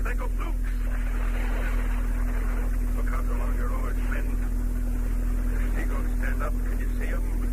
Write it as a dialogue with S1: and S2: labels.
S1: They go flukes. Look out along your oars, men. The seagulls stand up. Can you see them?